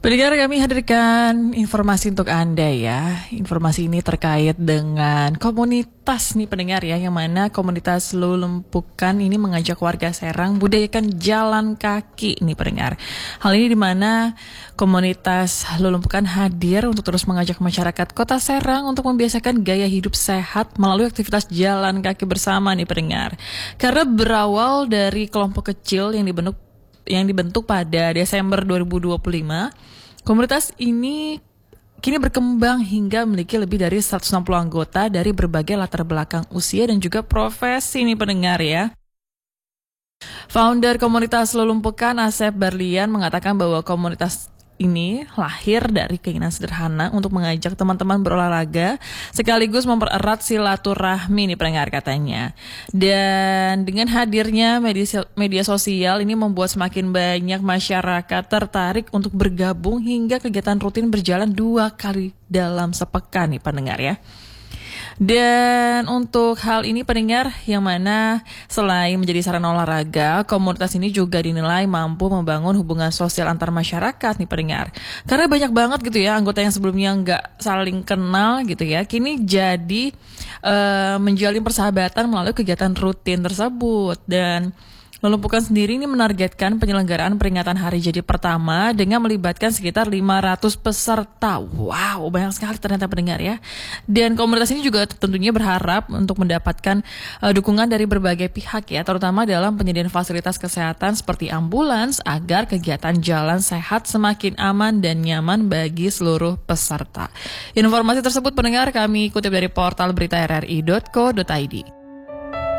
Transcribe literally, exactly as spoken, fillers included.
Pendengar, kami hadirkan informasi untuk Anda ya. Informasi ini terkait dengan komunitas nih pendengar ya, yang mana komunitas Lulempukan ini mengajak warga Serang budayakan jalan kaki nih pendengar. Hal ini di mana komunitas Lulempukan hadir untuk terus mengajak masyarakat Kota Serang untuk membiasakan gaya hidup sehat melalui aktivitas jalan kaki bersama nih pendengar. Karena berawal dari kelompok kecil yang dibentuk yang dibentuk pada Desember dua ribu dua puluh lima, komunitas ini kini berkembang hingga memiliki lebih dari seratus enam puluh anggota dari berbagai latar belakang usia dan juga profesi nih pendengar ya. Founder komunitas Lulempukan, Asep Berlian, mengatakan bahwa komunitas ini lahir dari keinginan sederhana untuk mengajak teman-teman berolahraga sekaligus mempererat silaturahmi nih pendengar katanya. Dan dengan hadirnya media, media sosial ini membuat semakin banyak masyarakat tertarik untuk bergabung hingga kegiatan rutin berjalan dua kali dalam sepekan nih pendengar ya. Dan untuk hal ini pendengar, yang mana selain menjadi sarana olahraga, komunitas ini juga dinilai mampu membangun hubungan sosial antar masyarakat nih pendengar. Karena banyak banget gitu ya anggota yang sebelumnya nggak saling kenal gitu ya, kini jadi uh, menjalin persahabatan melalui kegiatan rutin tersebut. Dan Lulempukan sendiri ini menargetkan penyelenggaraan peringatan hari jadi pertama dengan melibatkan sekitar lima ratus peserta. Wow, banyak sekali ternyata pendengar ya. Dan komunitas ini juga tentunya berharap untuk mendapatkan uh, dukungan dari berbagai pihak ya, terutama dalam penyediaan fasilitas kesehatan seperti ambulans agar kegiatan jalan sehat semakin aman dan nyaman bagi seluruh peserta. Informasi tersebut pendengar kami kutip dari portal berita r r i dot co dot i d.